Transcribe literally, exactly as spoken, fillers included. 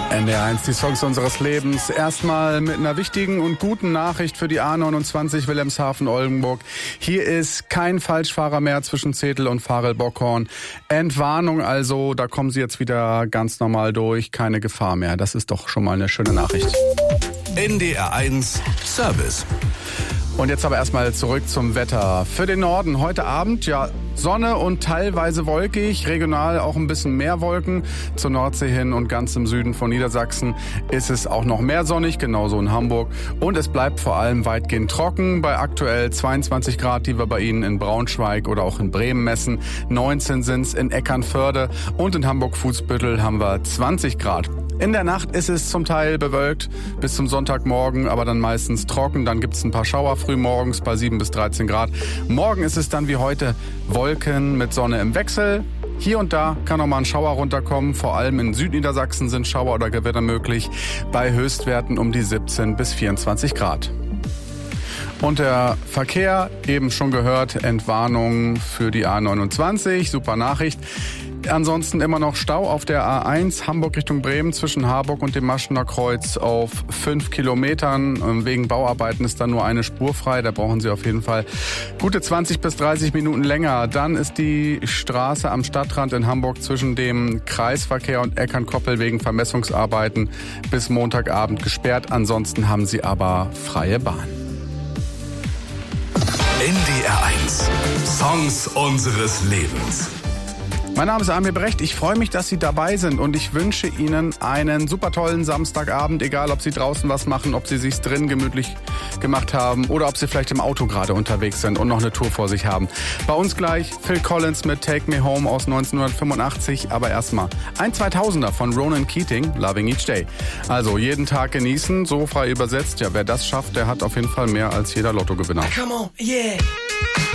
N D R eins, die Songs unseres Lebens. Erstmal mit einer wichtigen und guten Nachricht für die A neunundzwanzig Wilhelmshaven-Oldenburg. Hier ist kein Falschfahrer mehr zwischen Zetel und Varel-Bockhorn. Entwarnung also, da kommen Sie jetzt wieder ganz normal durch. Keine Gefahr mehr. Das ist doch schon mal eine schöne Nachricht. N D R eins Service. Und jetzt aber erstmal zurück zum Wetter. Für den Norden heute Abend, ja, Sonne und teilweise wolkig, regional auch ein bisschen mehr Wolken. Zur Nordsee hin und ganz im Süden von Niedersachsen ist es auch noch mehr sonnig, genauso in Hamburg. Und es bleibt vor allem weitgehend trocken bei aktuell zweiundzwanzig Grad, die wir bei Ihnen in Braunschweig oder auch in Bremen messen. neunzehn sind's in Eckernförde und in Hamburg-Fußbüttel haben wir zwanzig Grad. In der Nacht ist es zum Teil bewölkt bis zum Sonntagmorgen, aber dann meistens trocken. Dann gibt's ein paar Schauer früh morgens bei sieben bis dreizehn Grad. Morgen ist es dann wie heute Wolken mit Sonne im Wechsel. Hier und da kann noch mal ein Schauer runterkommen. Vor allem in Südniedersachsen sind Schauer oder Gewitter möglich. Bei Höchstwerten um die siebzehn bis vierundzwanzig Grad. Und der Verkehr, eben schon gehört, Entwarnung für die A neunundzwanzig. Super Nachricht. Ansonsten immer noch Stau auf der A eins Hamburg Richtung Bremen zwischen Harburg und dem Maschener Kreuz auf fünf Kilometern. Wegen Bauarbeiten ist da nur eine Spur frei. Da brauchen Sie auf jeden Fall gute zwanzig bis dreißig Minuten länger. Dann ist die Straße am Stadtrand in Hamburg zwischen dem Kreisverkehr und Eckernkoppel wegen Vermessungsarbeiten bis Montagabend gesperrt. Ansonsten haben Sie aber freie Bahn. N D R eins Songs unseres Lebens. Mein Name ist Amir Brecht. Ich freue mich, dass Sie dabei sind und ich wünsche Ihnen einen super tollen Samstagabend, egal ob Sie draußen was machen, ob Sie sich's drin gemütlich gemacht haben oder ob Sie vielleicht im Auto gerade unterwegs sind und noch eine Tour vor sich haben. Bei uns gleich Phil Collins mit Take Me Home aus neunzehnhundertfünfundachtzig, aber erstmal ein zweitausender von Ronan Keating, Loving Each Day. Also jeden Tag genießen, so frei übersetzt. Ja, wer das schafft, der hat auf jeden Fall mehr als jeder Lottogewinner. Come on, yeah.